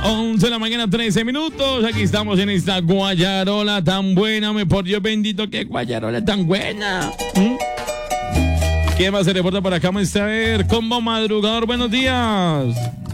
11 de la mañana, 13 minutos. Aquí estamos en esta guayarola tan buena. Por Dios bendito, qué guayarola tan buena. ¿Quién más se reporta por acá? Vamos a ver. Combo Madrugador, buenos días.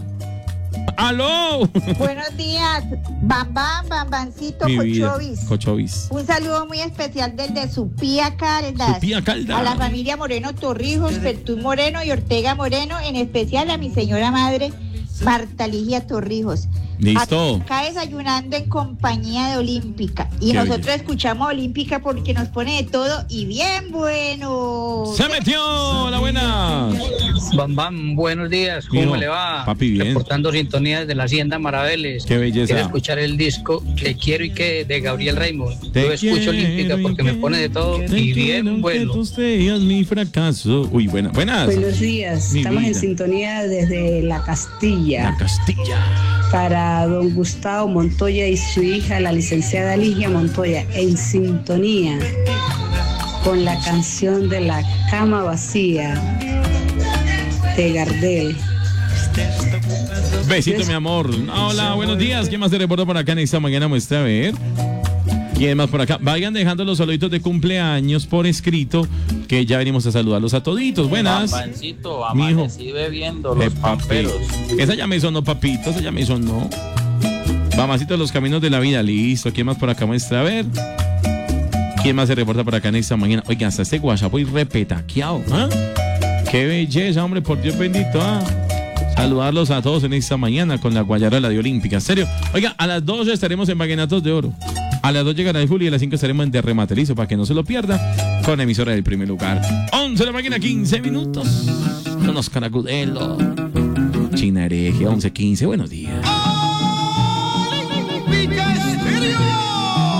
¡Aló! Buenos días, Bambancito Cochovis. Un saludo muy especial desde Supía Caldas. A la familia Moreno Torrijos, Pertún Moreno y Ortega Moreno, en especial a mi señora madre, Marta Ligia Torrijos. Listo. Acá desayunando en compañía de Olímpica. Y nosotros escuchamos Olímpica porque nos pone de todo y bien bueno. ¡Se metió! ¡La buena! Bam, buenos días. ¿Cómo le va? Papi, bien. Reportando sintonías de la Hacienda Maraveles. ¡Qué belleza! Quiero escuchar el disco Te quiero y que de Gabriel Raymond. Te Yo escucho Olímpica porque me pone de todo y bien bueno. Que tú seas mi fracaso. Uy, buenas. Buenos días. Estamos en sintonía desde La Castilla. Para don Gustavo Montoya y su hija, la licenciada Ligia Montoya, en sintonía con la canción de La Cama Vacía de Gardel. Besito, mi amor. Hola, buenos días. ¿Quién más se reporta por acá en esta mañana? Muestra a ver. ¿Quién más por acá? Vayan dejando los saluditos de cumpleaños por escrito, que ya venimos a saludarlos a toditos. Buenas. Papancito, amanecí bebiendo los pamperos. Esa ya me sonó, papito, esa ya me sonó. Mamacito, los caminos de la vida, listo. ¿Quién más por acá muestra? A ver. ¿Quién más se reporta por acá en esta mañana? Oiga, hasta este guachapo y repetaqueado. ¿Ah? Qué belleza, hombre, por Dios bendito. Saludarlos a todos en esta mañana con la guayarola de Olímpica. En serio. Oiga, a las 12 estaremos en Vallenatos de Oro. A las 2 llegará el Julio y a las 5 estaremos en Derrematerizo para que no se lo pierda con emisora del primer lugar. 11 de la mañana, 15 minutos. Con Oscar Agudelo. China Hereje, 11:15. Buenos días.